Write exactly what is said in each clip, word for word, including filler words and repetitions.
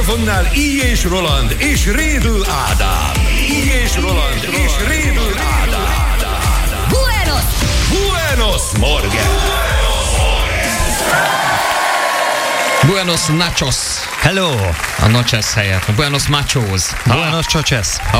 mikrofonnál Így és Roland és Rédl Ádám. Így és Roland és Rédl Ádám. Buenos! Buenos Morgen! Buenos nachos. Hello! A nachos helyett. Buenos machos. Buenos choches. A,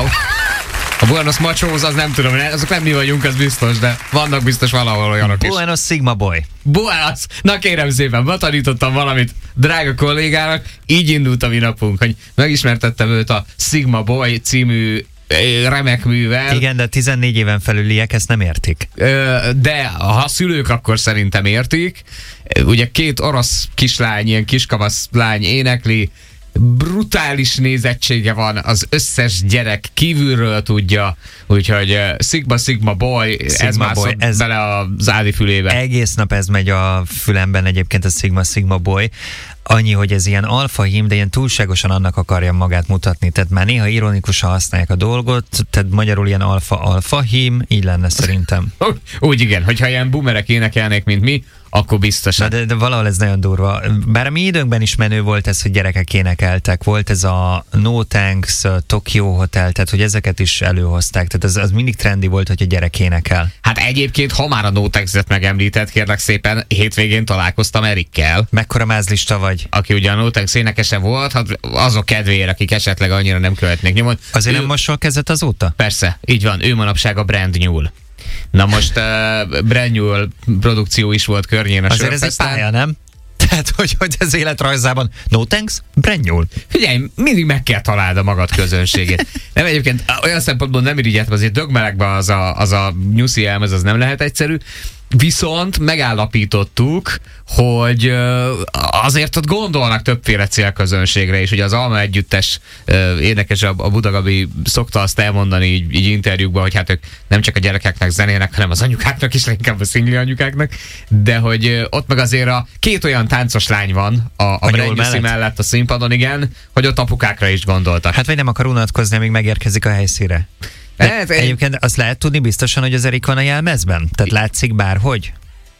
a Buenos machos az nem tudom, azok nem mi vagyunk, az biztos, de vannak biztos valahol olyanok is. Buenos Sigma Boy. Buenos! Na kérem szépen, ma tanítottam valamit drága kollégának, így indult a mi napunk, hogy megismertettem őt a Sigma Boy című remek művel. Igen, de tizennégy éven felüliek ezt nem értik. De ha szülők, akkor szerintem értik. Ugye két orosz kislány, ilyen kiskamasz lány énekli, brutális nézettsége van, az összes gyerek kívülről tudja, úgyhogy Sigma Sigma Boy, Sigma ez mászott ez bele az Ádi fülébe. Egész nap ez megy a fülemben egyébként a Sigma Sigma Boy. Annyi, hogy ez ilyen alfa hím, de ilyen túlságosan annak akarja magát mutatni. Tehát már néha ironikusan használják a dolgot, tehát magyarul ilyen alfa-alfa hím, így lenne szerintem. Úgy igen, hogyha ilyen boomerek énekelnék, mint mi, akkor biztosan. De, de valahol ez nagyon durva. Bár a mi időnkben is menő volt ez, hogy gyerekek énekeltek. Volt ez a No Thanks, Tokyo Hotel, tehát hogy ezeket is előhozták. Tehát az, az mindig trendi volt, hogy a gyerek énekel. Hát egyébként, ha már a No Thanks-et megemlített, kérlek szépen, hétvégén találkoztam Erikkel. Mekkora mázlista vagy? Aki ugye a No Thanks énekese volt, hát azok kedvéért, akik esetleg annyira nem követnék nyomon. Azért ő... nem mosol kezet azóta? Persze, így van, ő manapság a Brand New. Na most uh, Brand New produkció is volt környén a Azért ez egy pálya, nem? Tehát, hogy, hogy az életrajzában No Thanks, Brand New. Figyelj, mindig meg kell találd a magad közönségét. Nem egyébként olyan szempontból nem irigyeltem, azért dögmelegben az a, az a nyuszi elmez, az nem lehet egyszerű. Viszont megállapítottuk, hogy azért ott gondolnak többféle célközönségre is. Ugye az Alma Együttes énekes, a Buda Gabi szokta azt elmondani így, így interjúkban, hogy hát ők nem csak a gyerekeknek zenének, hanem az anyukáknak is, inkább a szingli anyukáknak, de hogy ott meg azért a két olyan táncos lány van a, a Brenyuszi mellett a színpadon, igen, hogy ott apukákra is gondoltak. Hát vagy nem akar unatkozni, amíg megérkezik a helyszínre. Ez, egyébként azt lehet tudni biztosan, hogy az Erik van a jelmezben? Tehát látszik bárhogy?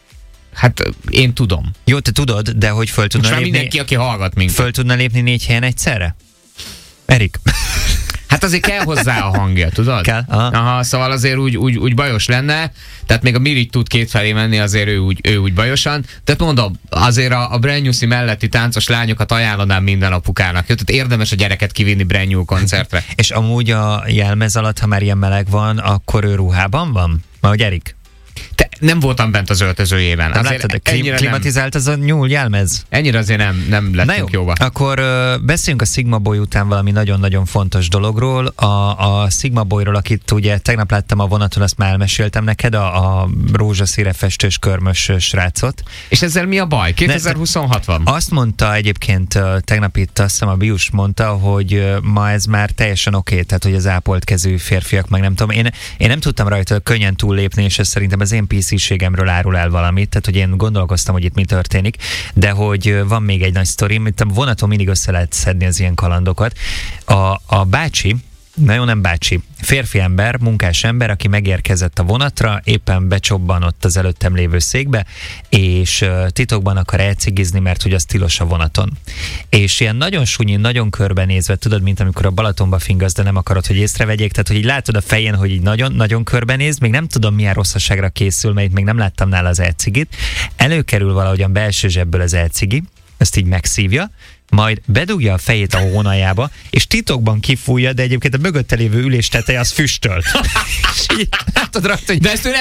Hát én tudom. Jó, te tudod, de hogy föl tudna lépni... mindenki, aki hallgat minket. Föl tudna lépni négy helyen egyszerre? Erik? Hát azért kell hozzá a hangja, tudod? Kell. Aha. Aha, szóval azért úgy, úgy, úgy bajos lenne, tehát még a Mirigy tud kétfelé menni, azért ő úgy, ő úgy bajosan. Tehát mondom, azért a, a Brand New melletti táncos lányokat ajánlanám minden apukának. Jó? Tehát érdemes a gyereket kivinni Brand New koncertre. És amúgy a jelmez alatt, ha már ilyen meleg van, akkor ő ruhában van? Ahogy Erik? Te, nem voltam bent az öltözőjében. Nem láttad, de klim- klimatizált az a nyúl jelmez? Ennyire azért nem, nem lettünk jó, jóba. Akkor uh, beszéljünk a Sigma Boy után valami nagyon-nagyon fontos dologról. A, a Sigma Boyról, akit ugye tegnap láttam a vonaton, azt már elmeséltem neked, a, a rózsaszínre festős körmös srácot. És ezzel mi a baj? kétezer-huszonhat van. Azt mondta egyébként uh, tegnap itt, azt hiszem a Bius mondta, hogy uh, ma ez már teljesen oké, okay, tehát hogy az ápolt kezű férfiak, meg nem tudom. Én, én nem tudtam rajta könnyen túllépni, és ez szerintem az én pé cé-ségemről árul el valamit, tehát hogy én gondolkoztam, hogy itt mi történik, de hogy van még egy nagy sztorim, itt a vonaton mindig össze lehet szedni az ilyen kalandokat. A, a bácsi, na jó, nem bácsi, férfi ember, munkás ember, aki megérkezett a vonatra, éppen becsobbanott az előttem lévő székbe, és uh, titokban akar elcigizni, mert hogy az tilos a vonaton. És ilyen nagyon sunyi, nagyon körbenézve, tudod, mint amikor a Balatonba fingasz, de nem akarod, hogy észrevegyék, tehát hogy így látod a fején, hogy így nagyon-nagyon körbenéz, még nem tudom milyen rosszaságra készül, mert még nem láttam nála az elcigit. Előkerül valahogyan belső zsebből az elcigi, ezt így megszívja, majd bedugja a fejét a hónajába, és titokban kifújja, de egyébként a mögötte lévő ülés teteje az füstöl. És így látod rajta, hogy... De ezt ő nem